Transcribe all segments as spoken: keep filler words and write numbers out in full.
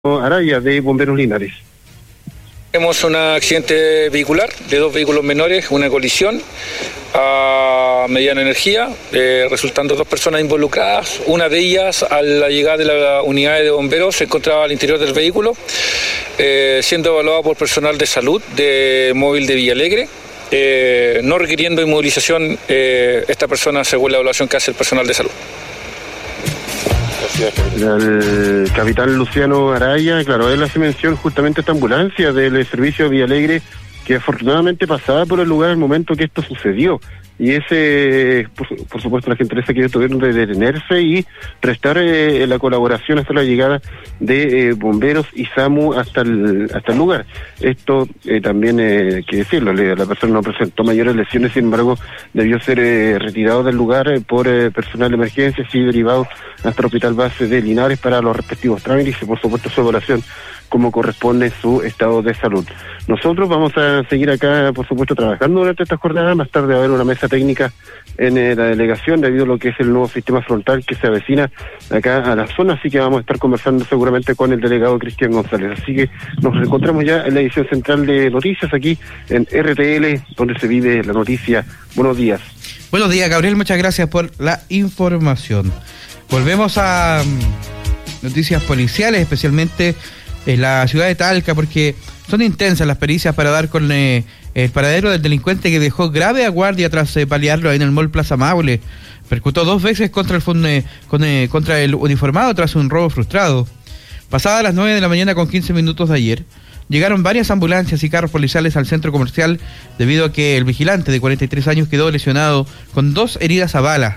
Araya de Bomberos Linares. Tenemos un accidente vehicular de dos vehículos menores, una colisión a mediana energía, eh, resultando dos personas involucradas. Una de ellas, a la llegada de la unidad de bomberos, se encontraba al interior del vehículo, eh, siendo evaluada por personal de salud de móvil de Villalegre, eh, no requiriendo inmovilización eh, esta persona según la evaluación que hace el personal de salud. El capitán Luciano Araya, claro, él hace mención justamente a esta ambulancia del servicio de Villalegre que afortunadamente pasaba por el lugar al momento que esto sucedió. Y ese, por, por supuesto, la gentileza que ellos tuvieron de detenerse y prestar eh, la colaboración hasta la llegada de eh, bomberos y SAMU hasta el hasta el lugar. Esto eh, también hay eh, que decirlo, la persona no presentó mayores lesiones, sin embargo, debió ser eh, retirado del lugar eh, por eh, personal de emergencia y derivado hasta el hospital base de Linares para los respectivos trámites y, por supuesto, su evaluación como corresponde su estado de salud. Nosotros vamos a seguir acá, por supuesto, trabajando durante esta jornada. Más tarde va a haber una mesa técnica en eh, la delegación debido a lo que es el nuevo sistema frontal que se avecina acá a la zona, así que vamos a estar conversando seguramente con el delegado Cristian González. Así que nos encontramos ya en la edición central de noticias aquí en R T L, donde se vive la noticia. Buenos días. Buenos días, Gabriel, muchas gracias por la información. Volvemos a um, noticias policiales, especialmente en la ciudad de Talca, porque son intensas las pericias para dar con eh, el paradero del delincuente que dejó grave a guardia tras eh, balearlo ahí en el mall Plaza Maule. Percutó dos veces contra el, fun, eh, con, eh, contra el uniformado tras un robo frustrado. Pasadas las nueve de la mañana con quince minutos de ayer, llegaron varias ambulancias y carros policiales al centro comercial debido a que el vigilante de cuarenta y tres años quedó lesionado con dos heridas a bala.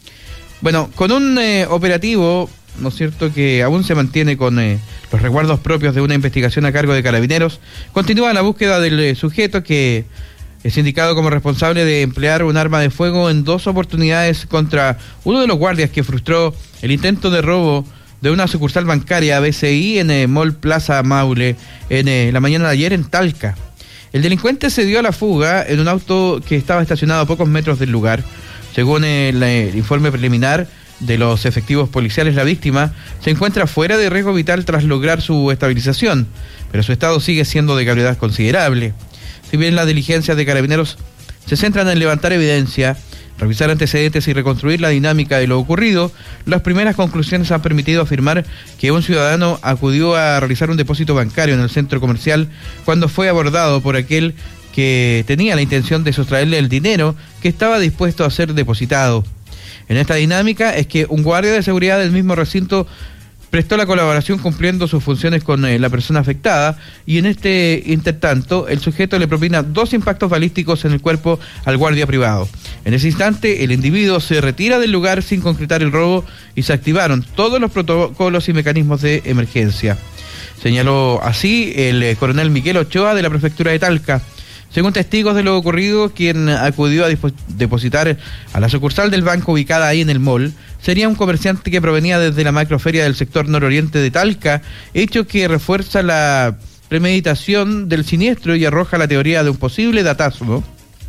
Bueno, con un eh, operativo, ¿no es cierto?, que aún se mantiene con eh, los resguardos propios de una investigación a cargo de Carabineros, continúa la búsqueda del eh, sujeto que es indicado como responsable de emplear un arma de fuego en dos oportunidades contra uno de los guardias que frustró el intento de robo de una sucursal bancaria B C I en el Mall Plaza Maule en eh, la mañana de ayer en Talca. El delincuente se dio a la fuga en un auto que estaba estacionado a pocos metros del lugar. Según el, el informe preliminar de los efectivos policiales, la víctima se encuentra fuera de riesgo vital tras lograr su estabilización, pero su estado sigue siendo de gravedad considerable. Si bien las diligencias de Carabineros se centran en levantar evidencia, revisar antecedentes y reconstruir la dinámica de lo ocurrido, las primeras conclusiones han permitido afirmar que un ciudadano acudió a realizar un depósito bancario en el centro comercial cuando fue abordado por aquel que tenía la intención de sustraerle el dinero que estaba dispuesto a ser depositado. En esta dinámica es que un guardia de seguridad del mismo recinto prestó la colaboración cumpliendo sus funciones con eh, la persona afectada, y en este intertanto el sujeto le propina dos impactos balísticos en el cuerpo al guardia privado. En ese instante el individuo se retira del lugar sin concretar el robo y se activaron todos los protocolos y mecanismos de emergencia. Señaló así el eh, coronel Miguel Ochoa de la prefectura de Talca. Según testigos de lo ocurrido, quien acudió a depositar a la sucursal del banco ubicada ahí en el mall sería un comerciante que provenía desde la macroferia del sector nororiente de Talca, hecho que refuerza la premeditación del siniestro y arroja la teoría de un posible datazo, ¿no?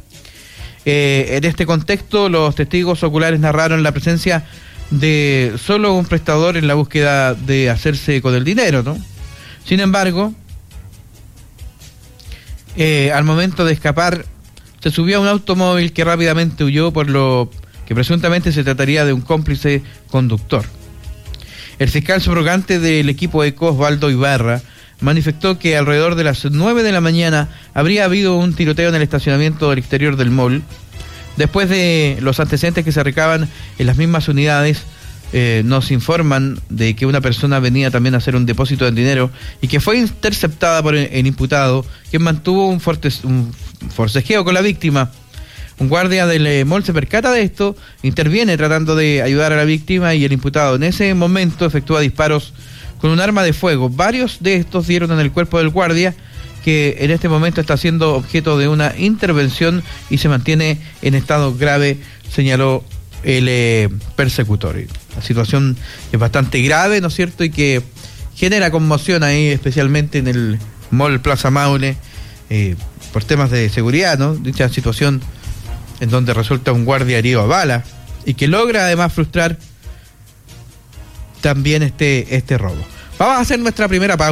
Eh, en este contexto, los testigos oculares narraron la presencia de solo un prestador en la búsqueda de hacerse con el dinero, ¿no? Sin embargo, Eh, al momento de escapar, se subió a un automóvil que rápidamente huyó, por lo que presuntamente se trataría de un cómplice conductor. El fiscal subrogante del equipo ECO, Osvaldo Ibarra, manifestó que alrededor de las nueve de la mañana habría habido un tiroteo en el estacionamiento del exterior del mall. Después de los antecedentes que se recaban en las mismas unidades, Eh, nos informan de que una persona venía también a hacer un depósito de dinero y que fue interceptada por el, el imputado, quien mantuvo un, forte, un forcejeo con la víctima. Un guardia del eh, mall se percata de esto, interviene tratando de ayudar a la víctima, y el imputado en ese momento efectúa disparos con un arma de fuego. Varios de estos dieron en el cuerpo del guardia, que en este momento está siendo objeto de una intervención y se mantiene en estado grave, señaló el eh, persecutor. La situación es bastante grave, ¿no es cierto?, y que genera conmoción ahí, especialmente en el mall Plaza Maule, eh, por temas de seguridad, ¿no? Dicha situación en donde resulta un guardia herido a bala y que logra además frustrar también este, este robo. Vamos a hacer nuestra primera pausa.